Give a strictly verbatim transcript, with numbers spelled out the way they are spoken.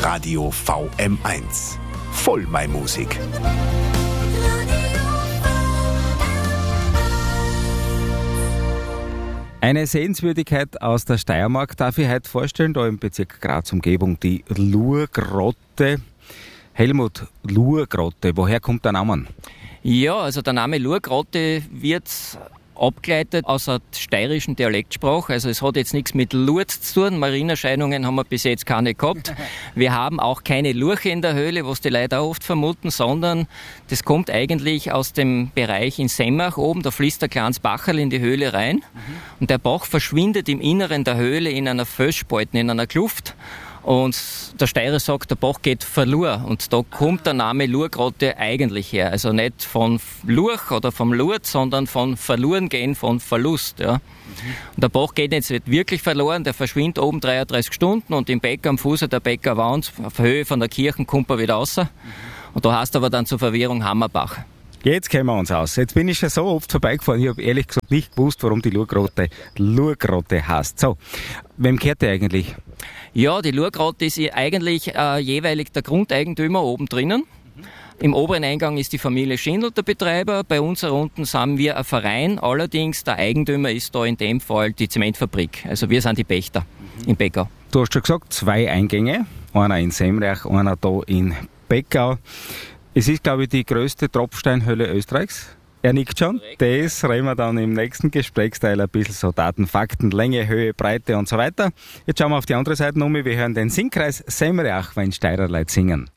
Radio V M eins. Voll meine Musik. Eine Sehenswürdigkeit aus der Steiermark darf ich heute vorstellen, da im Bezirk Graz Umgebung, die Lurgrotte. Helmut, Lurgrotte, woher kommt der Name? Ja, also der Name Lurgrotte wird abgeleitet aus der steirischen Dialektsprache. Also es hat jetzt nichts mit Lourdes zu tun. Marienerscheinungen haben wir bis jetzt keine gehabt. Wir haben auch keine Lurche in der Höhle, was die Leute auch oft vermuten, sondern das kommt eigentlich aus dem Bereich in Semmach oben. Da fließt ein kleines Bacherl in die Höhle rein. Und der Bach verschwindet im Inneren der Höhle in einer Felsspalte, in einer Kluft. Und der Steirer sagt, der Bach geht verloren. Und da kommt der Name Lurgrotte eigentlich her. Also nicht von Lurch oder vom Lurt, sondern von verloren gehen, von Verlust. Ja. Mhm. Und der Bach geht jetzt nicht wirklich verloren, der verschwindet oben dreiunddreißig Stunden und im Becker, am Fuße der Beckerwand, auf Höhe von der Kirche, kommt er wieder raus. Mhm. Und da heißt aber dann zur Verwirrung Hammerbach. Jetzt kennen wir uns aus. Jetzt bin ich schon so oft vorbeigefahren, ich habe ehrlich gesagt nicht gewusst, warum die Lurgrotte Lurgrotte heißt. So, wem gehört die eigentlich? Ja, die Lurgrotte ist eigentlich äh, jeweilig der Grundeigentümer oben drinnen. Mhm. Im oberen Eingang ist die Familie Schindel der Betreiber. Bei uns unten sind wir ein Verein. Allerdings der Eigentümer ist da in dem Fall die Zementfabrik. Also wir sind die Pächter mhm. in Beckau. Du hast schon gesagt, zwei Eingänge. Einer in Semrach, einer da in Beckau. Es ist, glaube ich, die größte Tropfsteinhöhle Österreichs. Er nickt schon. Das reden wir dann im nächsten Gesprächsteil ein bisschen so Daten, Fakten, Länge, Höhe, Breite und so weiter. Jetzt schauen wir auf die andere Seite um. Wir hören den Singkreis Semrach, wenn Steirerleut singen.